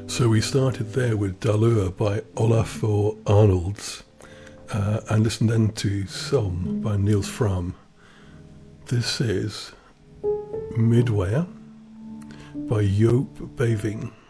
So we started there with Dalur by Olafur Arnolds, and listened then to Som by Niels Fram. This is Midway by Joop Beving.